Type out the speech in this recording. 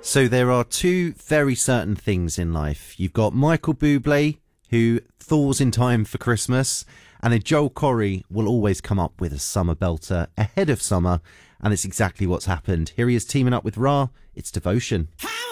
So there are two very certain things in life. You've got Michael Bublé, who thaws in time for Christmas, and a Joel Corry will always come up with a summer belter ahead of summer, and it's exactly what's happened. Here he is teaming up with Ra. It's Devotion.